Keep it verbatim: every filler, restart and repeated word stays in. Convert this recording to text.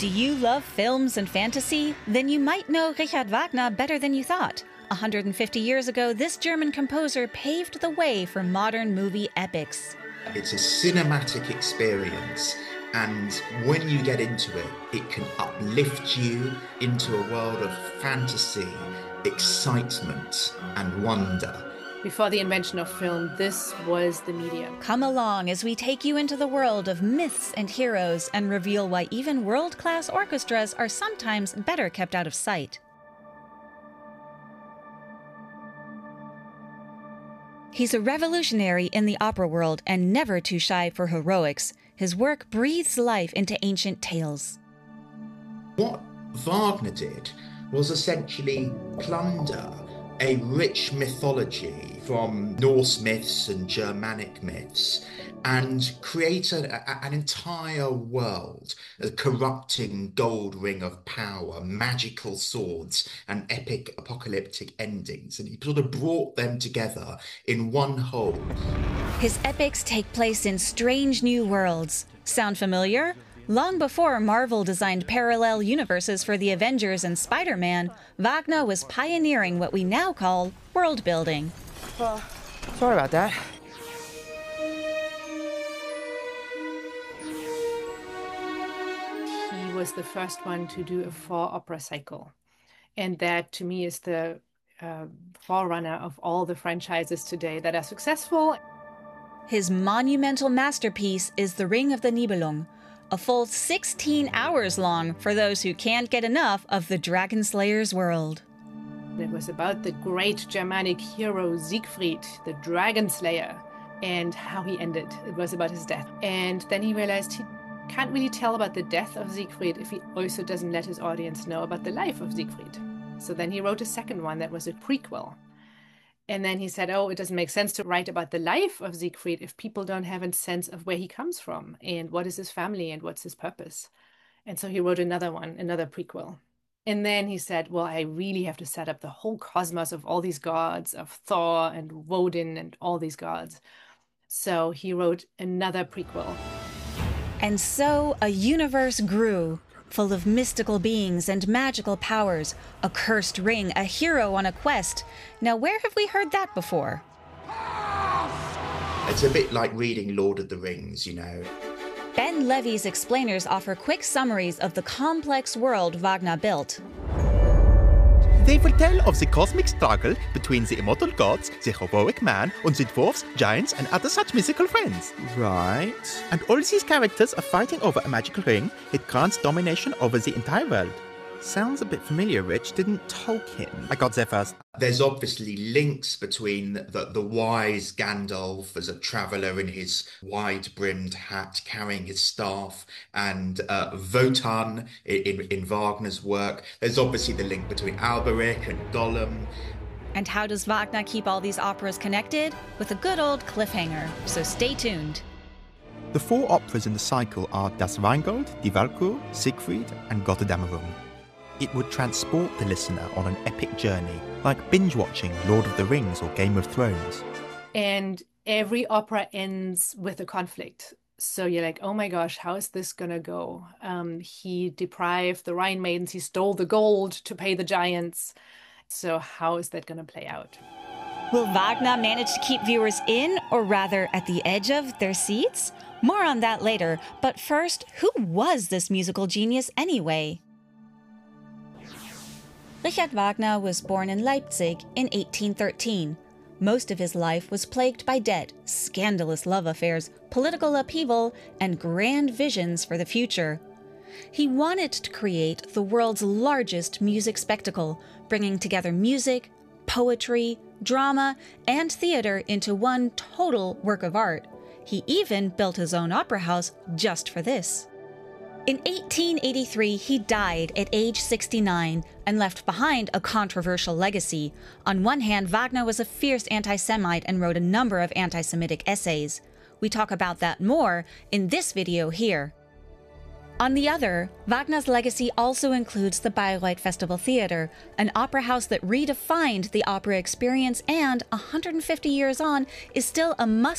Do you love films and fantasy? Then you might know Richard Wagner better than you thought. one hundred fifty years ago, this German composer paved the way for modern movie epics. It's a cinematic experience, and when you get into it, it can uplift you into a world of fantasy, excitement, and wonder. Before the invention of film, this was the medium. Come along as we take you into the world of myths and heroes and reveal why even world-class orchestras are sometimes better kept out of sight. He's a revolutionary in the opera world and never too shy for heroics. His work breathes life into ancient tales. What Wagner did was essentially plunder a rich mythology from Norse myths and Germanic myths and create a, a, an entire world, a corrupting gold ring of power, magical swords, and epic apocalyptic endings. And he sort of brought them together in one whole. His epics take place in strange new worlds. Sound familiar? Long before Marvel designed parallel universes for the Avengers and Spider-Man, Wagner was pioneering what we now call world building. Uh, sorry about that. He was the first one to do a four opera cycle. And that, to me, is the uh, forerunner of all the franchises today that are successful. His monumental masterpiece is The Ring of the Nibelung, a full sixteen hours long for those who can't get enough of the Dragon Slayer's world. It was about the great Germanic hero Siegfried, the Dragon Slayer, and how he ended. It was about his death. And then he realized he can't really tell about the death of Siegfried if he also doesn't let his audience know about the life of Siegfried. So then he wrote a second one that was a prequel. And then he said, oh, it doesn't make sense to write about the life of Siegfried if people don't have a sense of where he comes from and what is his family and what's his purpose. And so he wrote another one, another prequel. And then he said, well, I really have to set up the whole cosmos of all these gods, of Thor and Woden and all these gods. So he wrote another prequel. And so a universe grew, full of mystical beings and magical powers, a cursed ring, a hero on a quest. Now, where have we heard that before? It's a bit like reading Lord of the Rings, you know. Ben Levy's explainers offer quick summaries of the complex world Wagner built. They will tell of the cosmic struggle between the immortal gods, the heroic man, and the dwarfs, giants, and other such mythical friends. Right. And all these characters are fighting over a magical ring. It grants domination over the entire world. Sounds a bit familiar, Rich. Didn't Tolkien? I got there first. There's obviously links between the, the wise Gandalf as a traveller in his wide-brimmed hat carrying his staff and uh, Wotan in, in, in Wagner's work. There's obviously the link between Alberic and Gollum. And how does Wagner keep all these operas connected? With a good old cliffhanger, so stay tuned. The four operas in the cycle are Das Rheingold, Die Walküre, Siegfried, and Götterdämmerung. It would transport the listener on an epic journey, like binge-watching Lord of the Rings or Game of Thrones. And every opera ends with a conflict. So you're like, oh my gosh, how is this going to go? Um, he deprived the Rhine maidens, he stole the gold to pay the giants. So how is that going to play out? Will Wagner manage to keep viewers in, or rather at the edge of their seats? More on that later, but first, who was this musical genius anyway? Richard Wagner was born in Leipzig in eighteen thirteen. Most of his life was plagued by debt, scandalous love affairs, political upheaval, and grand visions for the future. He wanted to create the world's largest music spectacle, bringing together music, poetry, drama, and theater into one total work of art. He even built his own opera house just for this. In eighteen eighty-three, he died at age sixty-nine and left behind a controversial legacy. On one hand, Wagner was a fierce anti-Semite and wrote a number of anti-Semitic essays. We talk about that more in this video here. On the other, Wagner's legacy also includes the Bayreuth Festival Theater, an opera house that redefined the opera experience and, one hundred fifty years on, is still a must